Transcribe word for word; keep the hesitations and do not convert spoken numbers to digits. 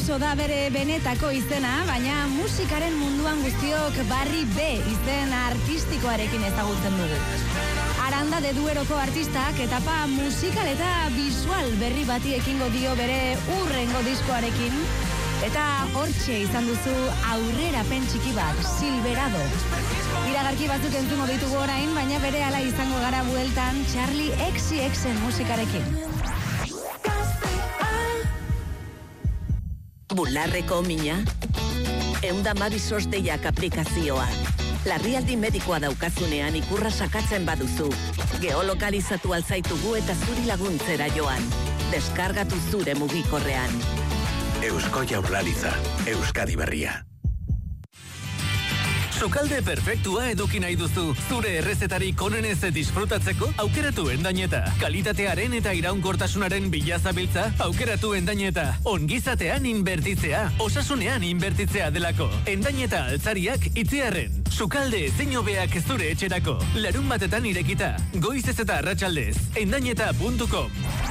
da bere benetako izena, baina musikaren munduan guztiok Barry B izen artistikoarekin ezagutzen dugu. Aranda de Dueroko artistak etapa musikal eta visual berri bati ekingo dio bere urrengo diskoarekin. Eta hortxe izan duzu aurrerapen txiki bat, Silverado. Iragarki batzuk entzungo ditugu orain, baina berehala izango gara bueltan Charlie X C Xen musikarekin. Bularreko mina, eunda mabisos deiak aplikazioa. Larrialdi medikoa daukazunean ikurra sakatzen baduzu. Geolokalizatu alzaitugu eta zuri laguntzera joan. Deskargatu zure mugikorrean. Eusko Jaurlaritza, Euskadi Berria. Sukalde perfektua eduki nahi duzu. Zure errezetarik onenez disfrutatzeko, aukeratu Endaineta. Kalitatearen eta iraunkortasunaren bilazabiltza, aukeratu Endaineta. Ongizatean inbertitzea, osasunean inbertitzea delako. Endaineta altzariak itziarren. Sukalde ezin hobeak zure etxerako. Larun batetan irekita. Goizez eta arratsaldez. Endaineta puntu com.